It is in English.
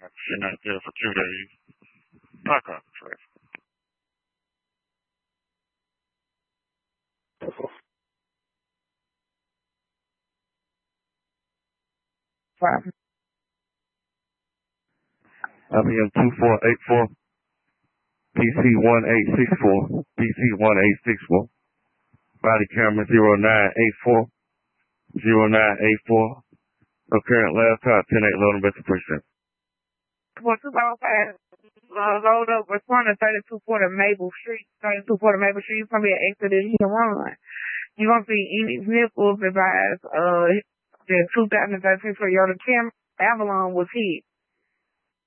Sitting out there for 2 days. Park on traffic. Wow. IBM 2484, PC 1864, PC 1864, body camera 0984, 0984, no current laptop, 10.8 loading percent. Well, 205, load up, respond to 3240 Maple Street. 3240 Maple Street, it's going to be an exit you can run. You're going to see any vehicles advised, the 2013 Toyota Avalon was hit.